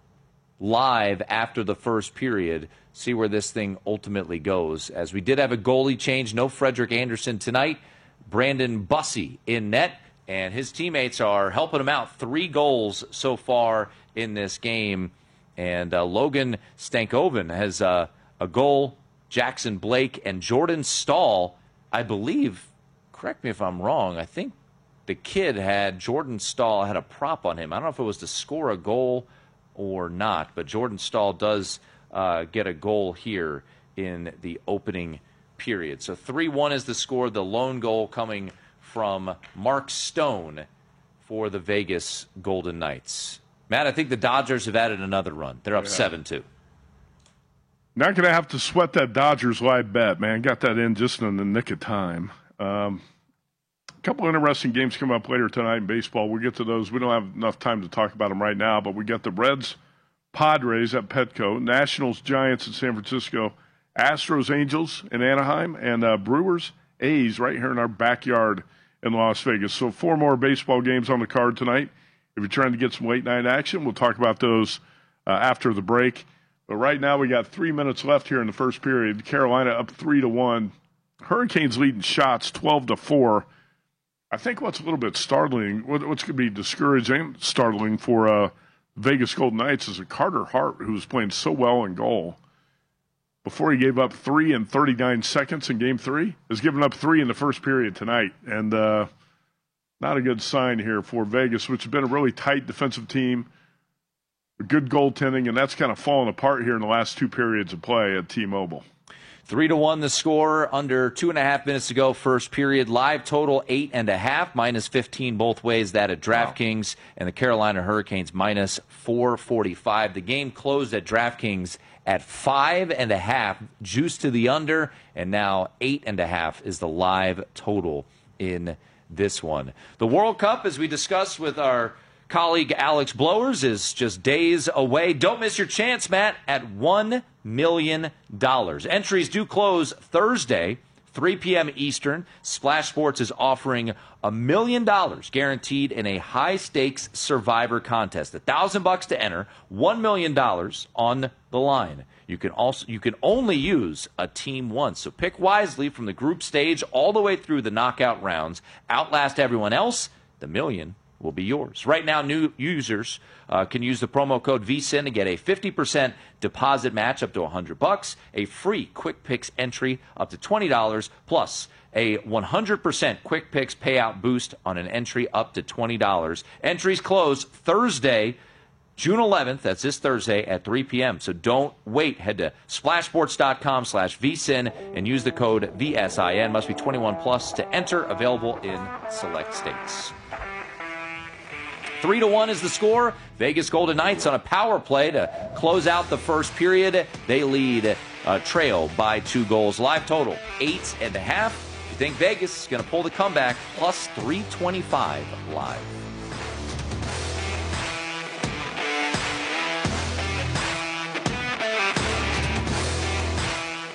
live after the first period, see where this thing ultimately goes? As we did have a goalie change, no Frederick Anderson tonight, Brandon Bussey in net, and his teammates are helping him out. Three goals so far in this game, and uh, Logan Stankoven has uh, a goal, Jackson Blake, and Jordan Stahl, I believe, correct me if I'm wrong, I think the kid had, Jordan Stahl had a prop on him. I don't know if it was to score a goal or not, but Jordan Stahl does uh, get a goal here in the opening period. So three one is the score, the lone goal coming from Mark Stone for the Vegas Golden Knights. Matt, I think the Dodgers have added another run. They're up seven two. Not going to have to sweat that Dodgers live bet, man. Got that in just in the nick of time. Um, a couple interesting games coming up later tonight in baseball. We'll get to those. We don't have enough time to talk about them right now, but we got the Reds, Padres at Petco, Nationals, Giants in San Francisco, Astros, Angels in Anaheim, and uh, Brewers, A's right here in our backyard in Las Vegas. So four more baseball games on the card tonight. If you're trying to get some late night action, we'll talk about those uh, after the break. But right now we got three minutes left here in the first period. Carolina up three to one. Hurricanes leading shots twelve to four. I think what's a little bit startling, what's going to be discouraging, startling for uh, Vegas Golden Knights is a Carter Hart who was playing so well in goal. Before he gave up three in thirty-nine seconds in game three, has given up three in the first period tonight. And uh, not a good sign here for Vegas, which has been a really tight defensive team, good goaltending, and that's kind of fallen apart here in the last two periods of play at T-Mobile. Three to one the score, under two and a half minutes to go, first period. Live total eight and a half, minus fifteen both ways, that at DraftKings, wow. And the Carolina Hurricanes minus four forty-five. The game closed at DraftKings at five and a half, juice to the under, and now eight and a half is the live total in this one. The World Cup, as we discussed with our colleague Alex Blowers, is just days away. Don't miss your chance, Matt, at one million dollars. Entries do close Thursday, three p.m. Eastern. Splash Sports is offering a million dollars guaranteed in a high-stakes Survivor contest. A thousand bucks to enter, one million dollars on the line. You can also you can only use a team once, so pick wisely from the group stage all the way through the knockout rounds. Outlast everyone else. The million will be yours. Right now, new users uh, can use the promo code V S I N to get a fifty percent deposit match up to one hundred bucks, a free Quick Picks entry up to twenty dollars, plus a one hundred percent Quick Picks payout boost on an entry up to twenty dollars. Entries close Thursday, June eleventh, that's this Thursday at three p.m. So don't wait. Head to splashsports.com slash vsin and use the code V S I N. Must be twenty-one plus to enter. Available in select states. Three to one is the score. Vegas Golden Knights on a power play to close out the first period. They lead uh, trail by two goals. Live total eight and a half. If you think Vegas is going to pull the comeback, plus three twenty-five live.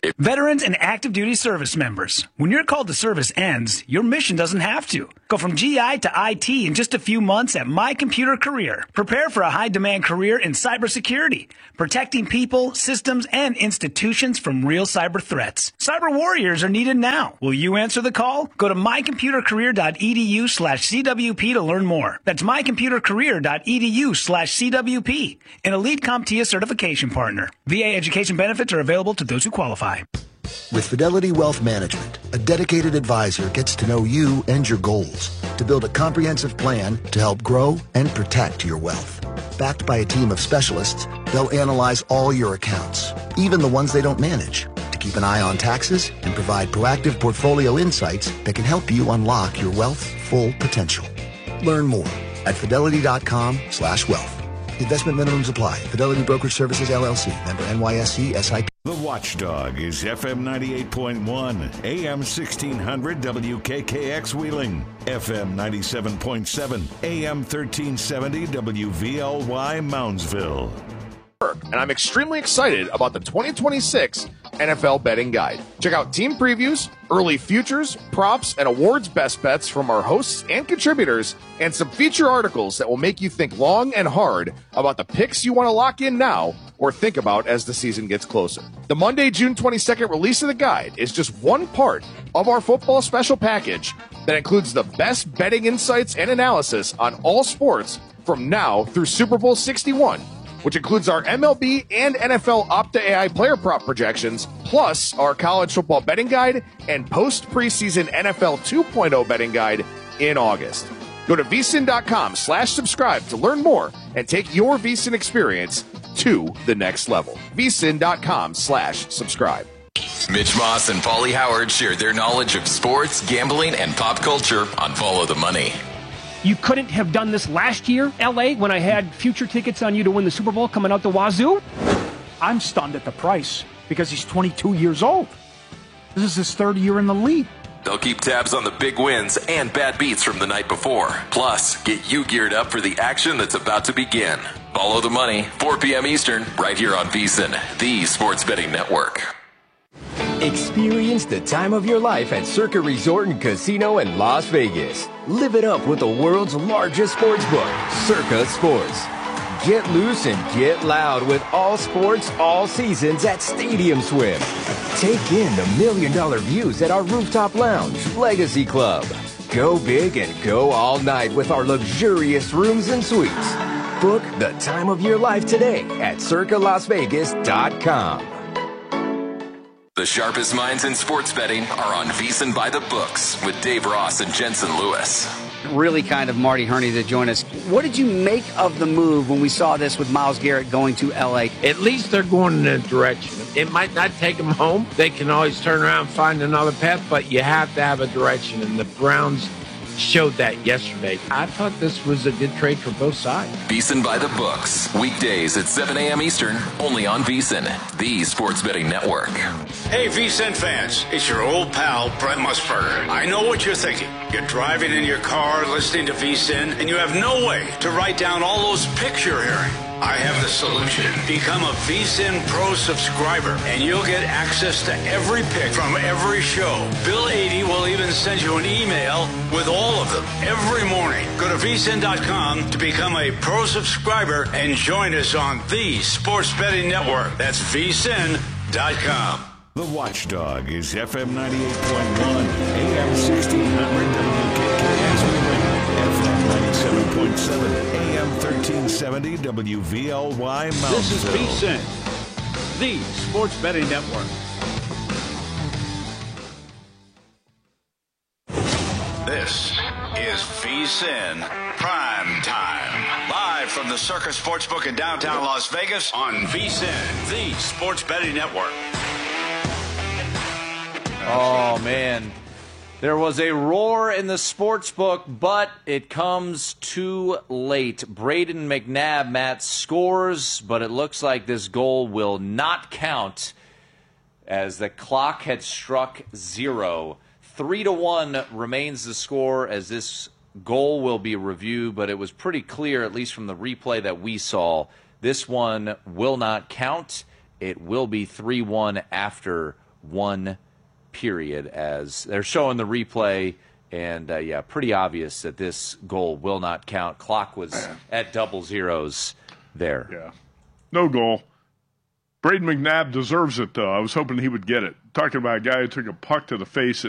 Veterans and active duty service members, when your call to service ends, your mission doesn't have to. Go from G I to I T in just a few months at My Computer Career. Prepare for a high-demand career in cybersecurity, protecting people, systems, and institutions from real cyber threats. Cyber warriors are needed now. Will you answer the call? Go to mycomputercareer.edu slash CWP to learn more. That's mycomputercareer.edu slash CWP, an Elite CompTIA certification partner. V A education benefits are available to those who qualify. With Fidelity Wealth Management, a dedicated advisor gets to know you and your goals to build a comprehensive plan to help grow and protect your wealth. Backed by a team of specialists, they'll analyze all your accounts, even the ones they don't manage, to keep an eye on taxes and provide proactive portfolio insights that can help you unlock your wealth's full potential. Learn more at fidelity.com slash wealth. Investment minimums apply. Fidelity Brokerage Services, L L C. Member N Y S E, S I P. The Watchdog is F M ninety-eight point one, A M sixteen hundred W K K X Wheeling, F M ninety-seven point seven, A M thirteen seventy W V L Y Moundsville. And I'm extremely excited about the twenty twenty-six N F L Betting Guide. Check out team previews, early futures, props, and awards best bets from our hosts and contributors, and some feature articles that will make you think long and hard about the picks you want to lock in now or think about as the season gets closer. The Monday, June twenty-second release of the guide is just one part of our football special package that includes the best betting insights and analysis on all sports from now through Super Bowl sixty-one, which includes our M L B and N F L Opta A I player prop projections, plus our college football betting guide and post-preseason N F L two point oh betting guide in August. Go to vsin.com slash subscribe to learn more and take your VSiN experience to the next level. vsin.com slash subscribe. Mitch Moss and Paulie Howard share their knowledge of sports, gambling, and pop culture on Follow the Money. You couldn't have done this last year, L A, when I had future tickets on you to win the Super Bowl coming out the wazoo? I'm stunned at the price because he's twenty-two years old. This is his third year in the league. They'll keep tabs on the big wins and bad beats from the night before. Plus, get you geared up for the action that's about to begin. Follow the Money, four p.m. Eastern, right here on VSiN, the Sports Betting Network. Experience the time of your life at Circa Resort and Casino in Las Vegas. Live it up with the world's largest sports book, Circa Sports. Get loose and get loud with all sports, all seasons at Stadium Swim. Take in the million-dollar views at our rooftop lounge, Legacy Club. Go big and go all night with our luxurious rooms and suites. Book the time of your life today at circa las vegas dot com. The sharpest minds in sports betting are on VSiN by the Books with Dave Ross and Jensen Lewis. Really kind of Marty Herney to join us. What did you make of the move when we saw this with Myles Garrett going to L A? At least they're going in that direction. It might not take them home. They can always turn around and find another path, but you have to have a direction, and the Browns showed that yesterday. I thought this was a good trade for both sides. VSiN by the Books, weekdays at seven a.m. Eastern, only on VSiN, the Sports Betting Network. Hey, VSiN fans, it's your old pal, Brent Musburger. I know what you're thinking. You're driving in your car, listening to VSiN, and you have no way to write down all those picks you're hearing. I have the solution. Become a VSiN Pro subscriber, and you'll get access to every pick from every show. Bill eighty will even send you an email with all of them every morning. Go to V S I N dot com to become a Pro subscriber and join us on the Sports Betting Network. That's V S I N dot com. The Watchdog is F M ninety-eight point one, A M sixteen hundred W K K X Wheeling, F M ninety-seven point seven, A M thirteen seventy W V L Y Moundsville. This is VSiN, the Sports Betting Network. This is VSiN Prime Time. Live from the Circa Sportsbook in downtown Las Vegas on VSiN, the Sports Betting Network. Oh, man. There was a roar in the sports book, but it comes too late. Braden McNabb, Matt, scores, but it looks like this goal will not count as the clock had struck zero. Three to one remains the score as this goal will be reviewed, but it was pretty clear, at least from the replay that we saw, this one will not count. It will be three one after one period, as they're showing the replay. And, uh, yeah, pretty obvious that this goal will not count. Clock was at double zeros there. Yeah. No goal. Braden McNabb deserves it, though. I was hoping he would get it. Talking about a guy who took a puck to the face at